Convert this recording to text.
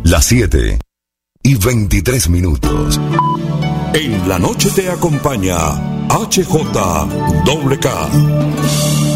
Las 7:23. En la noche te acompaña HJWK.